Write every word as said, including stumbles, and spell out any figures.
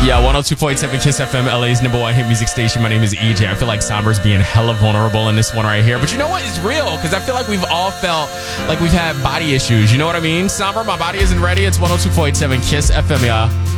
Yeah, one oh two point seven Kiss F M, L A's number one hit music station. My name is E J. I feel like Somber's being hella vulnerable in this one right here. But you know what? It's real, because I feel like we've all felt like we've had body issues. You know what I mean? Somber, my body isn't ready. It's one oh two point seven Kiss F M, y'all.